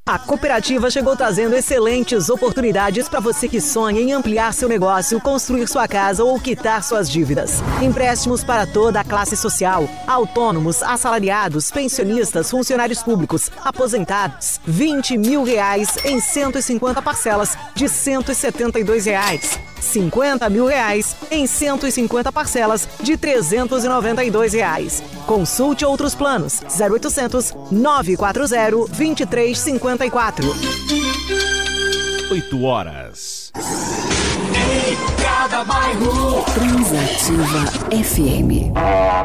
A cooperativa chegou trazendo excelentes oportunidades para você que sonha em ampliar seu negócio, construir sua casa ou quitar suas dívidas. Empréstimos para toda a classe social, autônomos, assalariados, pensionistas, funcionários públicos, aposentados. R$20 mil em 150 parcelas de R$172. R$50 mil em 150 parcelas de R$392. Consulte outros planos. 0800 940 2354. 8 horas. Em cada bairro. Transativa FM.